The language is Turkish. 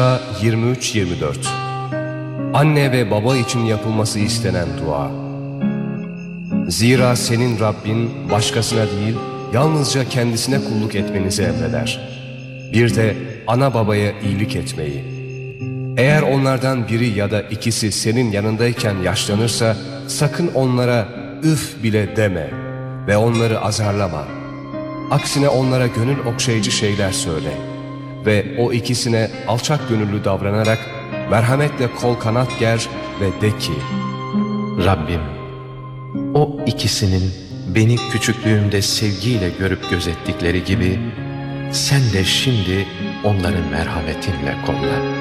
23-24 Anne ve baba için yapılması istenen dua. Zira senin Rabbin başkasına değil, yalnızca kendisine kulluk etmenizi emreder. Bir de ana babaya iyilik etmeyi. Eğer onlardan biri ya da ikisi senin yanındayken yaşlanırsa, sakın onlara üf bile deme ve onları azarlama. Aksine onlara gönül okşayıcı şeyler söyle ve o ikisine alçak gönüllü davranarak merhametle kol kanat ger ve de ki: Rabbim, o ikisinin beni küçüklüğümde sevgiyle görüp gözettikleri gibi sen de şimdi onları merhametinle kolla.